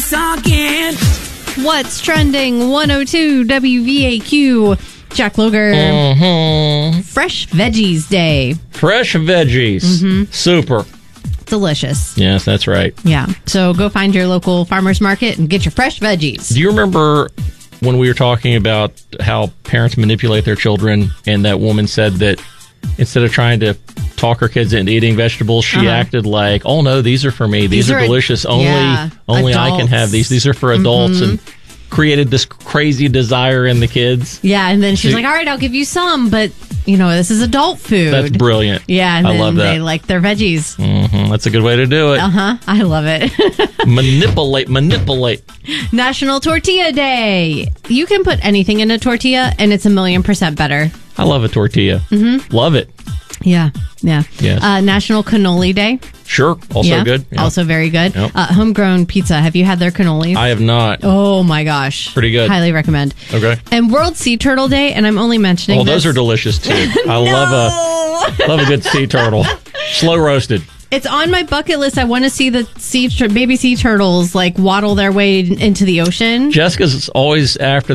again. What's trending? 102 WVAQ. Jack Loger. Fresh Veggies Day. Fresh veggies. Super. Delicious. Yes, that's right. Yeah. So go find your local farmer's market and get your fresh veggies. Do you remember when we were talking about how parents manipulate their children, and that woman said that instead of trying to talk her kids into eating vegetables, she acted like, oh no, these are for me. These are delicious. Only I can have these. These are for adults. And created this crazy desire in the kids. Yeah, and then she's like, all right, I'll give you some, but this is adult food. That's brilliant. Yeah, and I then love that. they like their veggies. That's a good way to do it. I love it. Manipulate. National Tortilla Day. You can put anything in a tortilla and it's 1,000,000% better. I love a tortilla. Love it. Yeah. Yes. National Cannoli Day. Sure. Also good. Yeah. Also very good. Yep. Homegrown pizza. Have you had their cannolis? I have not. Oh my gosh. Pretty good. Highly recommend. Okay. And World Sea Turtle Day, and I'm only mentioning those are delicious too. I love a good sea turtle. Slow roasted. It's on my bucket list. I want to see the baby sea turtles like waddle their way into the ocean. Jessica's always after